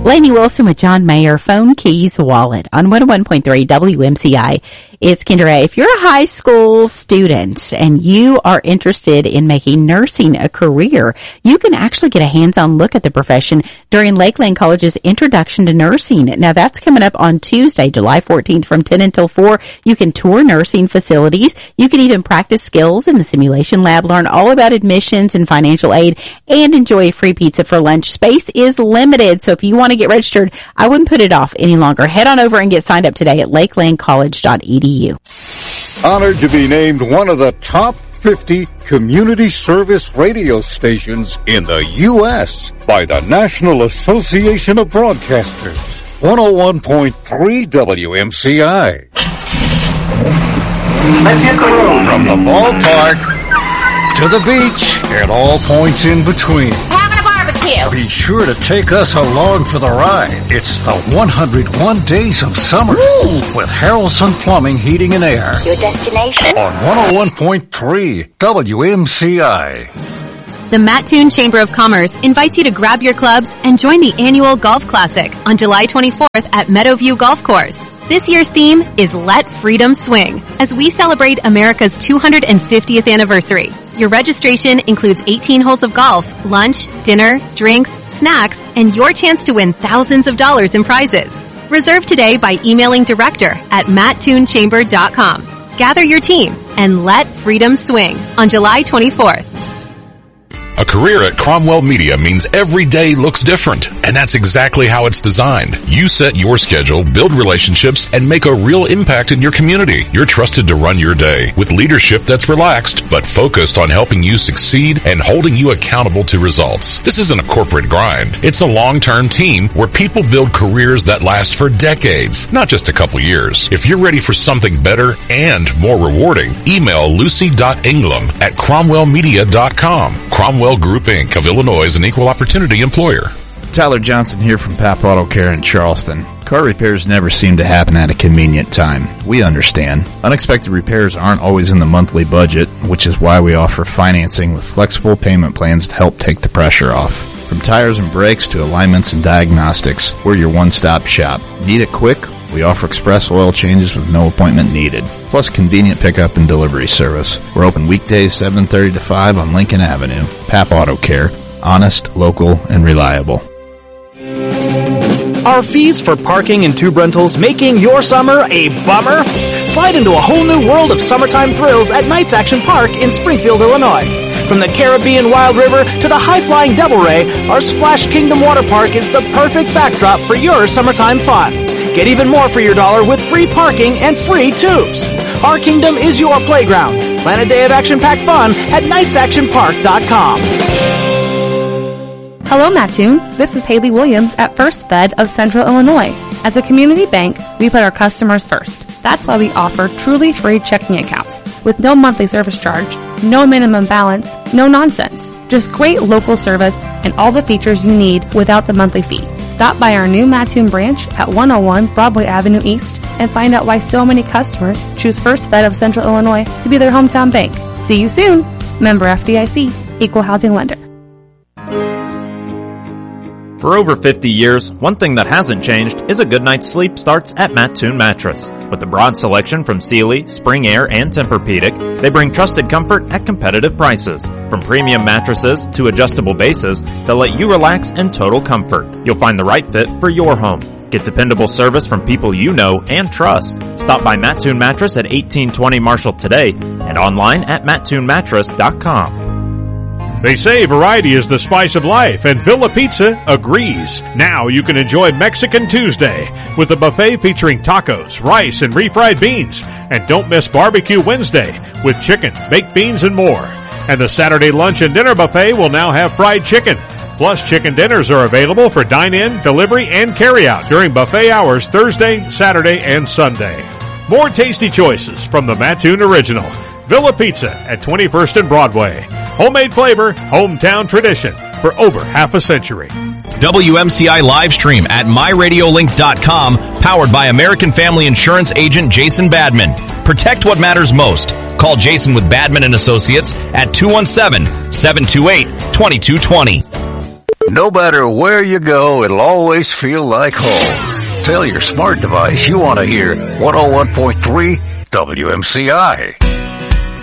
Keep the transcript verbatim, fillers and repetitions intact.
Lainey Wilson with John Mayer, Phone Keys Wallet on one oh one point three W M C I. It's Kendra Ray. If you're a high school student and you are interested in making nursing a career, you can actually get a hands-on look at the profession during Lakeland College's Introduction to Nursing. Now, that's coming up on Tuesday, July fourteenth from ten until four. You can tour nursing facilities. You can even practice skills in the simulation lab, learn all about admissions and financial aid, and enjoy a free pizza for lunch. Space is limited, so if you want to get registered, I wouldn't put it off any longer. Head on over and get signed up today at lakeland college dot e d u. Honored to be named one of the top fifty community service radio stations in the U S by the National Association of Broadcasters. one oh one point three W M C I. From the ballpark to the beach and all points in between. Be sure to take us along for the ride. It's the one hundred one Days of Summer mm. with Harrelson Plumbing, Heating and Air. Your destination? On one oh one point three W M C I. The Mattoon Chamber of Commerce invites you to grab your clubs and join the annual Golf Classic on July twenty-fourth at Meadowview Golf Course. This year's theme is Let Freedom Swing as we celebrate America's two hundred fiftieth anniversary. Your registration includes eighteen holes of golf, lunch, dinner, drinks, snacks, and your chance to win thousands of dollars in prizes. Reserve today by emailing director at mattoon chamber dot com. Gather your team and let freedom swing on July twenty-fourth. A career at Cromwell Media means every day looks different, and that's exactly how it's designed. You set your schedule, build relationships, and make a real impact in your community. You're trusted to run your day with leadership that's relaxed, but focused on helping you succeed and holding you accountable to results. This isn't a corporate grind. It's a long-term team where people build careers that last for decades, not just a couple years. If you're ready for something better and more rewarding, email lucy dot ingram at cromwell media dot com. Cromwell Group, Incorporated of Illinois is an equal opportunity employer. Tyler Johnson here from Pap Auto Care in Charleston. Car repairs never seem to happen at a convenient time. We understand. Unexpected repairs aren't always in the monthly budget, which is why we offer financing with flexible payment plans to help take the pressure off. From tires and brakes to alignments and diagnostics, we're your one-stop shop. Need it quick? We offer express oil changes with no appointment needed, plus convenient pickup and delivery service. We're open weekdays seven thirty to five on Lincoln Avenue. Pap Auto Care. Honest, local, and reliable. Are fees for parking and tube rentals making your summer a bummer? Slide into a whole new world of summertime thrills at Knights Action Park in Springfield, Illinois. From the Caribbean Wild River to the high-flying Double Ray, our Splash Kingdom Water Park is the perfect backdrop for your summertime fun. Get even more for your dollar with free parking and free tubes. Our kingdom is your playground. Plan a day of action-packed fun at knights action park dot com. Hello, Mattoon. This is Haley Williams at First Fed of Central Illinois. As a community bank, we put our customers first. That's why we offer truly free checking accounts with no monthly service charge, no minimum balance, no nonsense. Just great local service and all the features you need without the monthly fee. Stop by our new Mattoon branch at one oh one Broadway Avenue East and find out why so many customers choose First Fed of Central Illinois to be their hometown bank. See you soon. Member F D I C, Equal Housing Lender. For over fifty years, one thing that hasn't changed is a good night's sleep starts at Mattoon Mattress. With a broad selection from Sealy, Spring Air, and Tempur-Pedic, they bring trusted comfort at competitive prices. From premium mattresses to adjustable bases, they'll let you relax in total comfort. You'll find the right fit for your home. Get dependable service from people you know and trust. Stop by Mattoon Mattress at eighteen twenty Marshall today and online at mattoon mattress dot com. They say variety is the spice of life, and Villa Pizza agrees. Now you can enjoy Mexican Tuesday with a buffet featuring tacos, rice, and refried beans. And don't miss Barbecue Wednesday with chicken, baked beans, and more. And the Saturday lunch and dinner buffet will now have fried chicken. Plus, chicken dinners are available for dine-in, delivery, and carry-out during buffet hours Thursday, Saturday, and Sunday. More tasty choices from the Mattoon Original. Villa Pizza at twenty-first and Broadway. Homemade flavor, hometown tradition for over half a century. W M C I live stream at my radio link dot com, powered by American Family Insurance agent Jason Badman. Protect what matters most. Call Jason with Badman and Associates at two one seven, seven two eight, two two two zero. No matter where you go, it'll always feel like home. Tell your smart device you want to hear one oh one point three W M C I.